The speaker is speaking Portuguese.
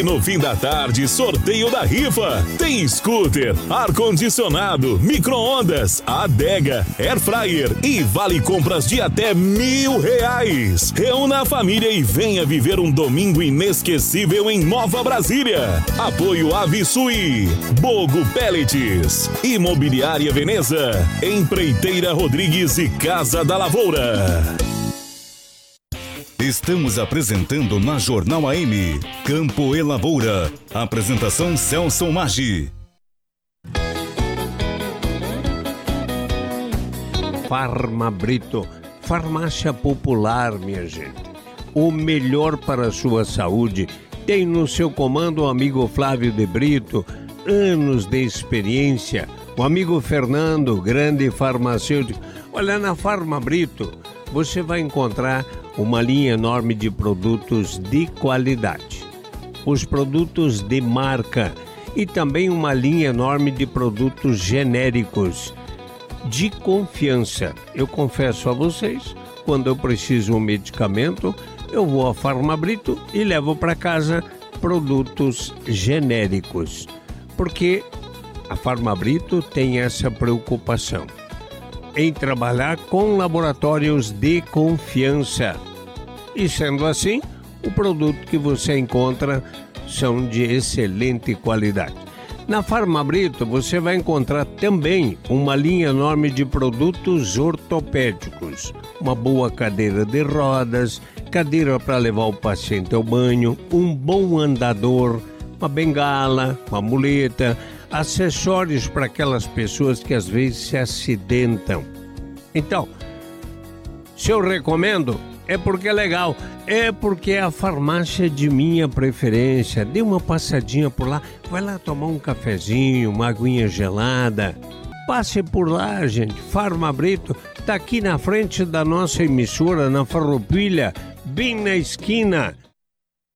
no fim da tarde, sorteio da rifa. Tem scooter, ar-condicionado, micro-ondas, adega, air fryer e vale compras de até R$1.000. Reúna a família e venha viver um domingo inesquecível em Nova Brasília. Apoio Avisui, Bogo Pellets, Imobiliária Veneza, Empreiteira Rodrigues e Casa da Lavoura. Estamos apresentando na Jornal AM, Campo e Lavoura. Apresentação Celso Maggi. Farmabrito, farmácia popular, minha gente. O melhor para a sua saúde tem no seu comando o amigo Flávio de Brito, anos de experiência. O amigo Fernando, grande farmacêutico. Olha, na Farmabrito você vai encontrar uma linha enorme de produtos de qualidade, os produtos de marca e também uma linha enorme de produtos genéricos de confiança. Eu confesso a vocês, quando eu preciso de um medicamento, eu vou à Farmabrito e levo para casa produtos genéricos, porque a Farmabrito tem essa preocupação em trabalhar com laboratórios de confiança. E sendo assim, o produto que você encontra são de excelente qualidade. Na Farmabrito você vai encontrar também uma linha enorme de produtos ortopédicos, uma boa cadeira de rodas, cadeira para levar o paciente ao banho, um bom andador, uma bengala, uma muleta, acessórios para aquelas pessoas que às vezes se acidentam. Então, se eu recomendo, é porque é legal, é porque é a farmácia de minha preferência. Dê uma passadinha por lá, vai lá tomar um cafezinho, uma aguinha gelada. Passe por lá, gente. Farmabrito está aqui na frente da nossa emissora, na Farroupilha, bem na esquina.